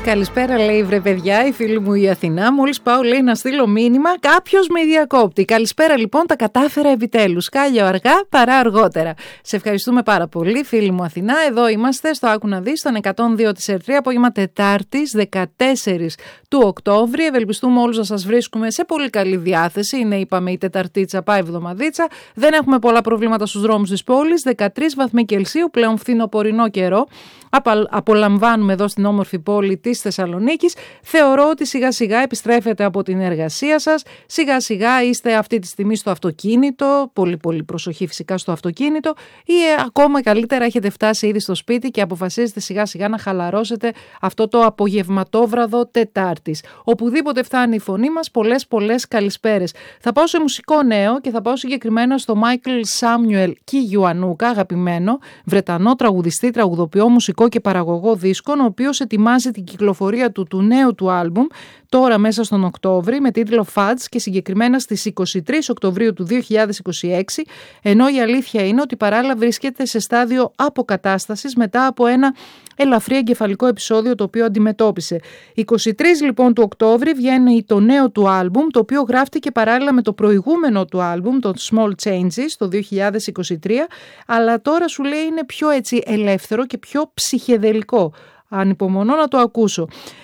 Καλησπέρα, λέει, βρε παιδιά, η φίλη μου η Αθηνά. Μόλις πάω, λέει, να στείλω μήνυμα, κάποιος με διακόπτει. Καλησπέρα, λοιπόν, τα κατάφερα επιτέλους. Κάλιο αργά παρά αργότερα. Σε ευχαριστούμε πάρα πολύ, φίλη μου Αθηνά. Εδώ είμαστε στο Άκου να δεις, στον 102 της ΕΡΤ3, απόγευμα Τετάρτης, 14 του Οκτώβρη. Ευελπιστούμε όλους να σας βρίσκουμε σε πολύ καλή διάθεση. Είναι, είπαμε, η Τεταρτίτσα, πάει εβδομαδίτσα. Δεν έχουμε πολλά προβλήματα στους δρόμους της πόλης. 13 βαθμοί Κελσίου, πλέον φθινοπορεινό καιρό. Απολαμβάνουμε εδώ στην όμορφη πόλη της Θεσσαλονίκης. Θεωρώ ότι σιγά σιγά επιστρέφετε από την εργασία σας. Σιγά σιγά είστε αυτή τη στιγμή στο αυτοκίνητο. Πολύ προσοχή φυσικά στο αυτοκίνητο. Ή ακόμα καλύτερα έχετε φτάσει ήδη στο σπίτι και αποφασίζετε σιγά σιγά να χαλαρώσετε αυτό το απογευματόβραδο Τετάρτης. Οπουδήποτε φτάνει η φωνή μας, πολλές καλησπέρες. Θα πάω σε μουσικό νέο και θα πάω συγκεκριμένα στο Michael Samuel Kiwanuka, αγαπημένο Βρετανό τραγουδιστή, τραγουδοποιό, μουσικό και παραγωγό δίσκων, ο οποίος ετοιμάζει την κυκλοφορία του νέου του άλμπουμ τώρα μέσα στον Οκτώβρη με τίτλο Fudge και συγκεκριμένα στις 23 Οκτωβρίου του 2026, ενώ η αλήθεια είναι ότι παράλληλα βρίσκεται σε στάδιο αποκατάστασης μετά από ένα ελαφρύ εγκεφαλικό επεισόδιο το οποίο αντιμετώπισε. 23 λοιπόν του Οκτώβρη βγαίνει το νέο του άλμπουμ, το οποίο γράφτηκε παράλληλα με το προηγούμενο του άλμπουμ, το Small Changes, το 2023, αλλά τώρα σου λέει είναι πιο έτσι ελεύθερο και πιο ψυχεδελικό. Ανυπομονώ να το ακούσω.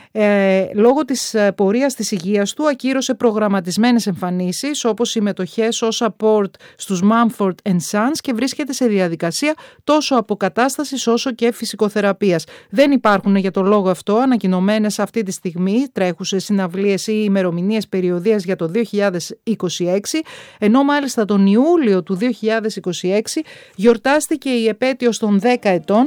Λόγω της πορείας της υγείας του ακύρωσε προγραμματισμένες εμφανίσεις όπως συμμετοχές ως support στους Mumford & Sons και βρίσκεται σε διαδικασία τόσο αποκατάστασης όσο και φυσικοθεραπείας. Δεν υπάρχουν για το λόγο αυτό ανακοινωμένες αυτή τη στιγμή τρέχουσες συναυλίες ή ημερομηνίες περιοδίας για το 2026, ενώ μάλιστα τον Ιούλιο του 2026 γιορτάστηκε η επέτειος των 10 ετών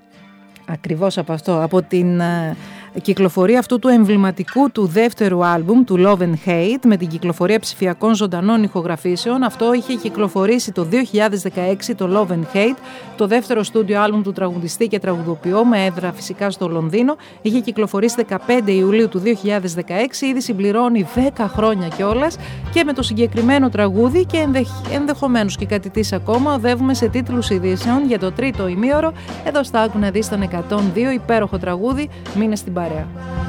ακριβώς από αυτό, από την κυκλοφορία αυτού του εμβληματικού του δεύτερου άλμπουμ, του Love and Hate, με την κυκλοφορία ψηφιακών ζωντανών ηχογραφήσεων. Αυτό είχε κυκλοφορήσει το 2016, το Love and Hate, το δεύτερο στούντιο άλμπουμ του τραγουδιστή και τραγουδοποιό, με έδρα φυσικά στο Λονδίνο. Είχε κυκλοφορήσει 15 Ιουλίου του 2016, ήδη συμπληρώνει 10 χρόνια κιόλας, και με το συγκεκριμένο τραγούδι και ενδεχομένως και κάτι της ακόμα οδεύουμε σε τίτλους ειδήσεων για το τρίτο ημίωρο. Εδώ στα Άκου να δεις τον 102, υπέροχο τραγούδι, μείνε στην παρέα.